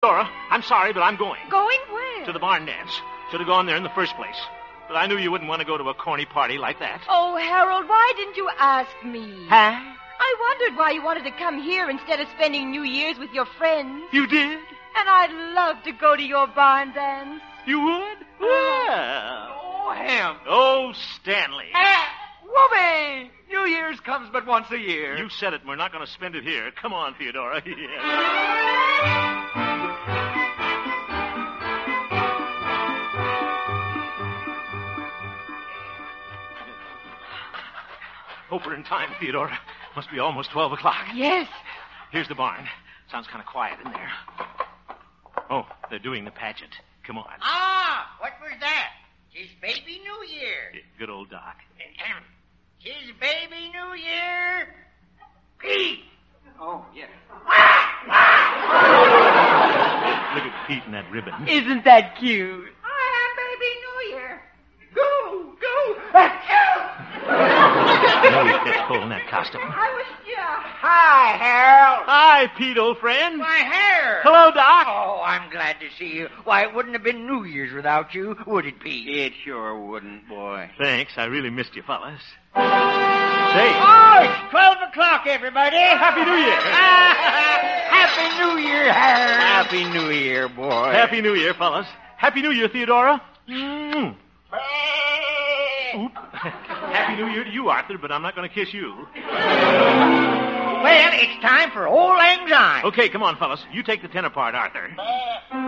Dora, I'm sorry, but I'm going. Going where? To the barn dance. Should have gone there in the first place. But I knew you wouldn't want to go to a corny party like that. Oh, Harold, why didn't you ask me? Huh? I wondered why you wanted to come here instead of spending New Year's with your friends. You did? And I'd love to go to your barn dance. You would? Well. Oh, Ham. Oh, Stanley. Whoopee! New Year's comes but once a year. You said it, and we're not going to spend it here. Come on, Theodora. Yeah. Hope we're in time, Theodora. Must be almost 12 o'clock. Yes. Here's the barn. Sounds kind of quiet in there. Oh, they're doing the pageant. Come on. Ah, what was that? 'Tis baby New Year. Yeah, good old Doc. 'Tis baby New Year. Pete! Oh, yes. Look at Pete and that ribbon. Isn't that cute? I am baby New Year. Go, go. No, he fits full in that costume. I was Hi, Harold. Hi, Pete, old friend. My hair. Hello, Doc. Oh, I'm glad to see you. Why, it wouldn't have been New Year's without you, would it, Pete? It sure wouldn't, boy. Thanks. I really missed you, fellas. Say. Oh, it's 12 o'clock, everybody. Happy New Year. Happy New Year, Harold. Happy New Year, boy. Happy New Year, fellas. Happy New Year, Theodora. Mm. Oop. Happy New Year to you, Arthur, but I'm not going to kiss you. Well, it's time for Old Lang Syne. Okay, come on, fellas. You take the tenor part, Arthur.